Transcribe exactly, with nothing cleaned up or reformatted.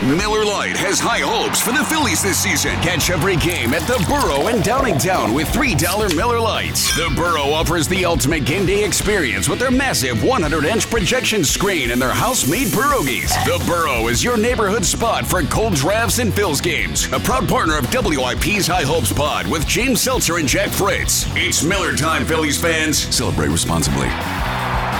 Miller Lite has high hopes for the Phillies this season. Catch every game at the Burrow in Downingtown with three dollar Miller Lites. The Burrow offers the ultimate game day experience with their massive one hundred inch projection screen and their house-made pierogies. The Burrow is your neighborhood spot for cold drafts and Phils games. A proud partner of W I P's High Hopes Pod with James Seltzer and Jack Fritz. It's Miller time, Phillies fans. Celebrate responsibly.